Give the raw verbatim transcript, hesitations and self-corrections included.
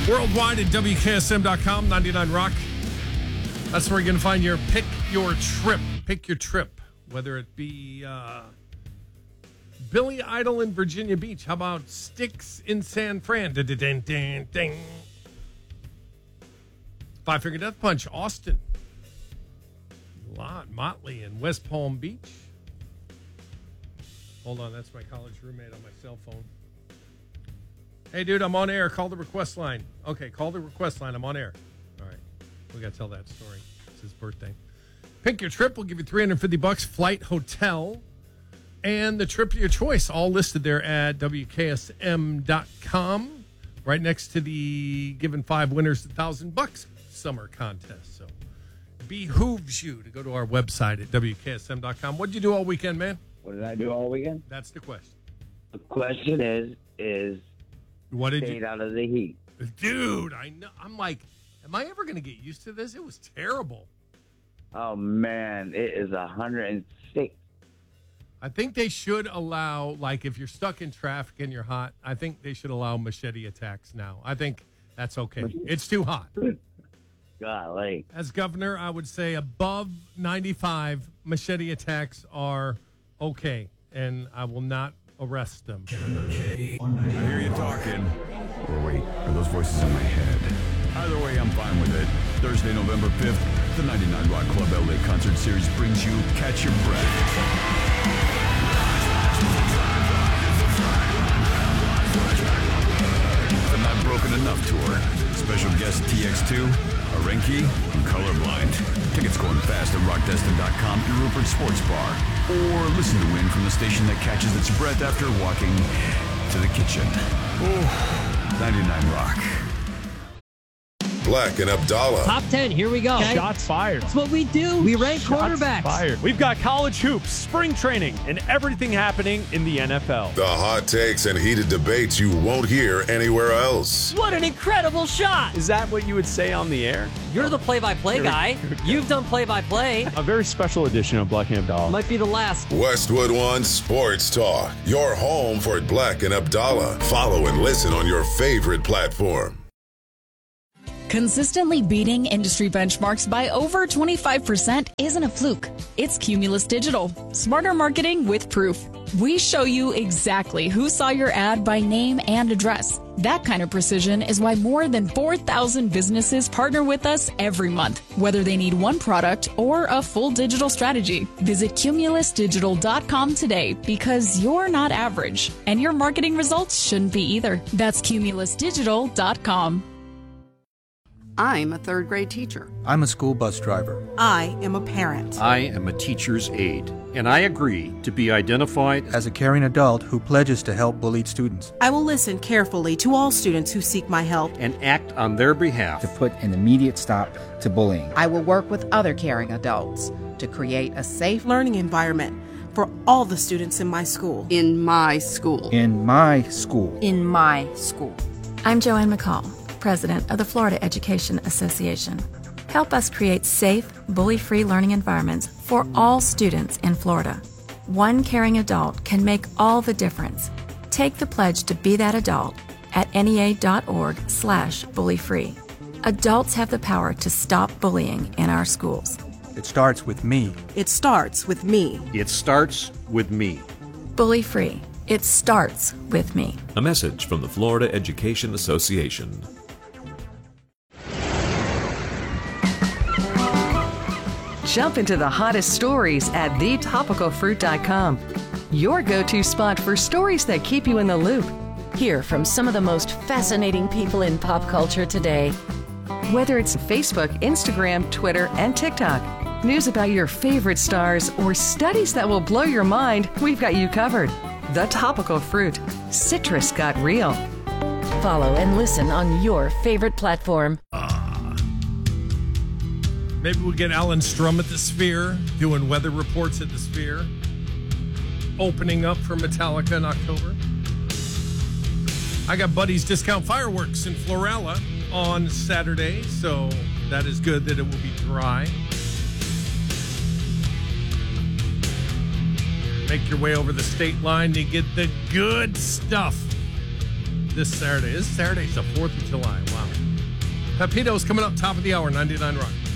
Worldwide at W K S M dot com, ninety-nine Rock. That's where you're going to find your pick your trip. Pick your trip, whether it be uh, Billy Idol in Virginia Beach. How about Styx in San Fran? Ding. Five Finger Death Punch, Austin. Lot Motley in West Palm Beach. Hold on, that's my college roommate on my cell phone. Hey, dude, I'm on air. Call the request line. Okay, call the request line. I'm on air. All right. We got to tell that story. It's his birthday. Pick your trip. We'll give you three hundred fifty bucks, flight, hotel, and the trip of your choice. All listed there at W K S M dot com. Right next to the giving five winners one thousand bucks summer contest. So behooves you to go to our website at W K S M dot com. What did you do all weekend, man? What did I do all weekend? That's the question. The question is, is what did stayed you out of the heat. Dude, I know. I'm like, am I ever going to get used to this? It was terrible. Oh, man, it is one hundred six. I think they should allow, like, if you're stuck in traffic and you're hot, I think they should allow machete attacks now. I think that's okay. It's too hot. Golly. As governor, I would say above ninety-five, machete attacks are okay, and I will not arrest them. I hear you talking. Or wait, are those voices in my head? Either way, I'm fine with it. Thursday, November fifth, the ninety-nine Rock Club L A Concert Series brings you Catch Your Breath. The Not Broken Enough Tour. Special guest T X two, Arenki, and Colorblind. Tickets going fast at rock destin dot com and Rupert Sports Bar. Or listen to Win from the station that catches its breath after walking to the kitchen. Oh, ninety-nine Rock. Black and Abdallah. Top ten, here we go. Okay? Shots fired. That's what we do. We rank Shots quarterbacks. Fired. We've got college hoops, spring training, and everything happening in the N F L. The hot takes and heated debates you won't hear anywhere else. What an incredible shot. Is that what you would say on the air? You're the play-by-play guy. You've done play-by-play. A very special edition of Black and Abdallah. Might be the last. Westwood One Sports Talk. Your home for Black and Abdallah. Follow and listen on your favorite platform. Consistently beating industry benchmarks by over twenty-five percent isn't a fluke. It's Cumulus Digital. Smarter marketing with proof. We show you exactly who saw your ad by name and address. That kind of precision is why more than four thousand businesses partner with us every month, whether they need one product or a full digital strategy. Visit cumulus digital dot com today because you're not average, and your marketing results shouldn't be either. That's cumulus digital dot com. I'm a third grade teacher. I'm a school bus driver. I am a parent. I am a teacher's aide, and I agree to be identified as a caring adult who pledges to help bullied students. I will listen carefully to all students who seek my help and act on their behalf to put an immediate stop to bullying. I will work with other caring adults to create a safe learning environment for all the students in my school. In my school. In my school. In my school. I'm Joanne McCall, President of the Florida Education Association. Help us create safe, bully-free learning environments for all students in Florida. One caring adult can make all the difference. Take the pledge to be that adult at N E A dot org slash bully-free. Adults have the power to stop bullying in our schools. It starts with me. It starts with me. It starts with me. Bully-free. It starts with me. A message from the Florida Education Association. Jump into the hottest stories at the topical fruit dot com. Your go-to spot for stories that keep you in the loop. Hear from some of the most fascinating people in pop culture today. Whether it's Facebook, Instagram, Twitter, and TikTok, news about your favorite stars, or studies that will blow your mind, we've got you covered. The Topical Fruit. Citrus got real. Follow and listen on your favorite platform. Maybe we'll get Alan Strum at the Sphere, doing weather reports at the Sphere. Opening up for Metallica in October. I got Buddy's Discount Fireworks in Florala on Saturday, so that is good that it will be dry. Make your way over the state line to get the good stuff. this Saturday. This Saturday's the fourth of July. Wow. Pepito's coming up top of the hour, ninety-nine Rock.